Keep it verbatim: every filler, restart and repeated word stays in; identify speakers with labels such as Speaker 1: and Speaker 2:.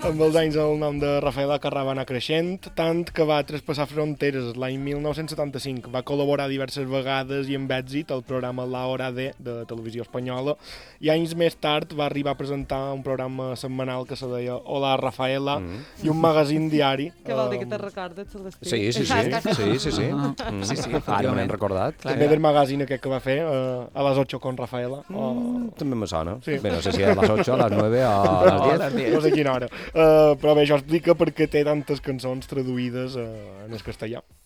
Speaker 1: Amb els anys el nom de Rafaela Carrà va anar creixent, tant que va traspassar fronteres l'any mil nou-cents setanta-cinc. Va col·laborar diverses vegades i amb èxit al programa La Hora D de Televisió Espanyola i anys més tard va arribar a presentar un programa setmanal que se deia Hola Rafaela mm. i un magazín diari.
Speaker 2: Que vol dir que te recordes, Celestí?
Speaker 3: Sí, sí, sí, sí, sí, sí. Mm. sí, sí ara me n'hem recordat.
Speaker 1: També del magazín aquest que va fer uh, a les ocho con Rafaela. O...
Speaker 3: Mm, també me sona.
Speaker 1: Sí.
Speaker 3: Bé, no sé si a les ocho, a les nueve o a les diez.
Speaker 1: No sé quina hora. Uh, però bé, això explica per què té tantes cançons traduïdes uh, en el castellà.